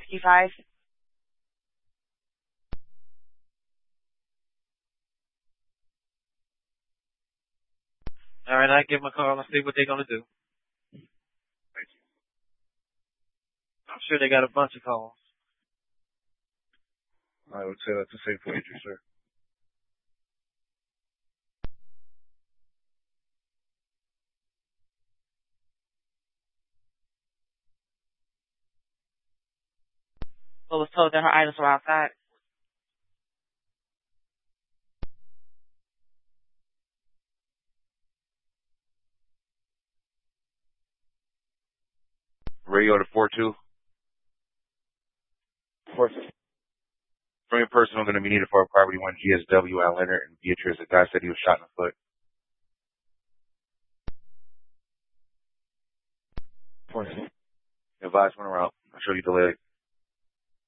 165. All right, I give them a call and see what they're going to do. I'm sure they got a bunch of calls. I would say that's a safe wager, sir. But was told that her items were outside. Radio to 4-2. 4-2. From your personal, going to be needed for a property 1 GSW at Leonard and Beatrice. The guy said he was shot in the foot. 4-2. Advise when we're out. I'll show you the leg.